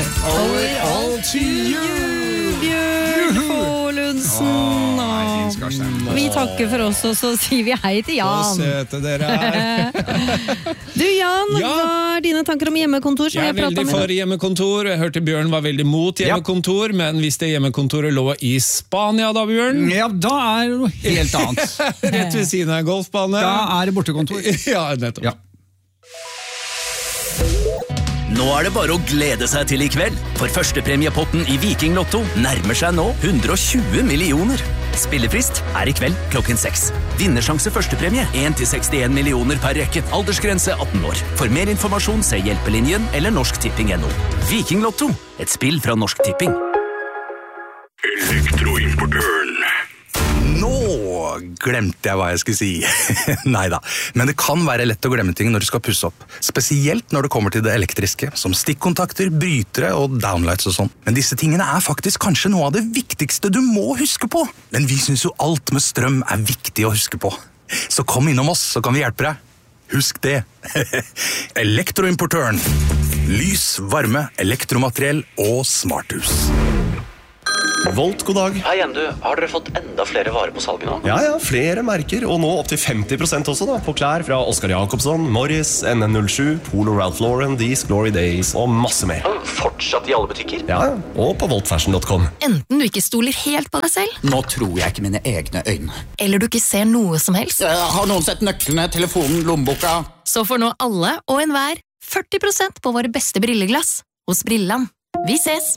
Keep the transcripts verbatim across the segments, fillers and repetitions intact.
Over all to you, Bjørn Fålundsen. Vi takker for oss, og så sier vi hei til Jan. Så søte dere er. Du Jan, Ja. hva er dine tanker om hjemmekontor? Som Jeg er vi har pratet veldig om i for dag? hjemmekontor. Jeg hørte Bjørn var veldig mot hjemmekontor, men hvis det hjemmekontoret lå i Spania da, Bjørn? Ja, da er det noe helt annet. Rett ved siden av en golfbane. Da er det bortekontor. Ja, nettopp. Ja. Nå er det bare å glede seg til i kveld, for førstepremiepotten i Viking Lotto nærmer seg nå hundre og tjue millioner. Spillefrist er i kveld klokken seks. Vinnersjanse førstepremie en til sekstien millioner per rekke. Aldersgrense atten år. For mer informasjon se Hjelpelinjen eller Norsk Tipping punktum no. Viking Lotto, et spill fra Norsk Tipping. Elektroimportøren. Nå glemte jeg hva jeg skulle si. Neida, men det kan være lett å glemme ting når du skal pusse opp. Spesielt når det kommer til det elektriske, som stikkontakter, brytere og downlights og sånn. Men disse tingene er faktisk kanskje noe av det viktigste du må huske på. Men vi synes jo alt med strøm er viktig å huske på. Så kom innom oss, så kan vi hjelpe deg. Husk det. Elektroimportøren. Lys, varme, elektromateriell og smarthus. Volt, god dag. Hei igjen, du. Har dere fått enda flere varer på salget nå? Ja, ja, flere merker, og nå opp til femti prosent også da, på klær fra Oscar Jacobsson, Morris, N N null sju, Polo Ralph Lauren, These Glory Days og masse mer. Fortsatt i alle butikker? Ja, ja, og på volt fashion punktum com. Enten du ikke stoler helt på deg selv, Nå tror jeg ikke mine egne øyne. eller du ikke ser noe som helst, Har noen sett nøklene, telefonen, lommeboka? så får nå alle og enhver førti prosent på våre beste brilleglass hos Brilland. Vi ses!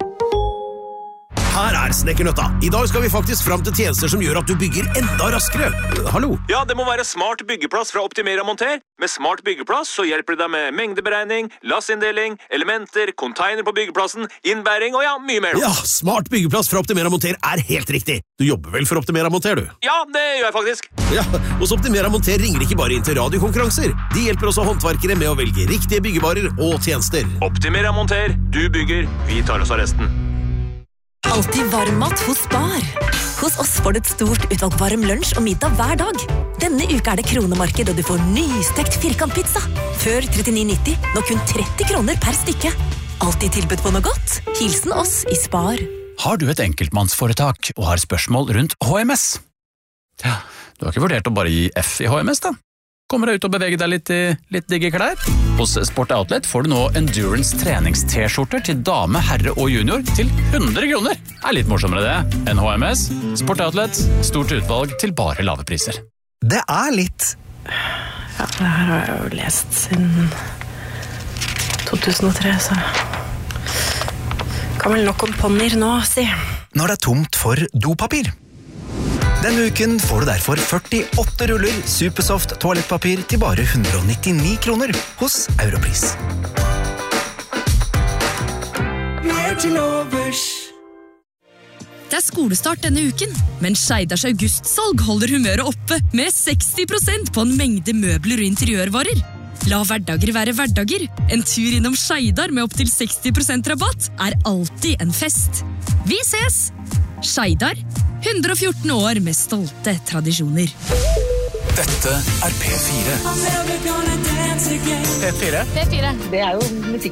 Her er Snekkernøtta. I dag skal vi faktisk fram til tjenester som gjør at du bygger enda raskere. Hallo? Ja, det må være smart byggeplass fra Optimera Monter. Med smart byggeplass så hjelper det deg med mengdeberegning, lassinndeling, elementer, container på byggeplassen, innbæring og ja, mye mer. Ja, smart byggeplass fra Optimera Monter er helt riktig. Du jobber vel for Optimera Monter, du? Ja, det gjør jeg faktisk. Ja, hos Optimera Monter ringer ikke bare inn til radiokonkurranser. De hjelper også håndverkere med å velge riktige byggevarer og tjenester. Optimera Monter, du bygger, vi tar oss av resten. Alltid varmmat hos Spar. Hos oss får du et stort utvalg varm lunsj og middag hver dag. Denne uka er det kronemarked, og du får nystekt firkantpizza. Før trettini nitti, nå kun tretti kroner per stykke. Alltid tilbud på noe godt. Hilsen oss i Spar. Har du et enkeltmannsforetak og har spørsmål rundt H M S? Ja, du har ikke vurdert å bare gi F i H M S da? Kommer deg ut og bevege deg litt i litt digge klær? Hos Sport Outlet får du nå Endurance trenings-t-skjorter til dame, herre og junior til hundre kroner. Det er litt morsommere det enn H M S. Sport Outlet, stort utvalg til bare lave priser. Det er litt... Ja, det her har jeg jo lest siden to tusen og tre, så... Kan vel nok om ponnier nå, si. Når det er tomt for dopapir. Denne uken får du derfor førtiåtte ruller Supersoft toalettpapir til bare hundre og nittini kroner hos Europris. Mer til overs. Det er skolestart denne uken, men Skeidars augustsalg holder humøret oppe med seksti prosent på en mengde møbler og interiørvarer. La hverdager være hverdager. En tur innom Skeidar med opp til seksti prosent rabatt er alltid en fest. Vi ses! Skeidar, hundre og fjorten år med stolte tradisjoner. Dette er P fire. P fire? P fire. Det er jo musikk.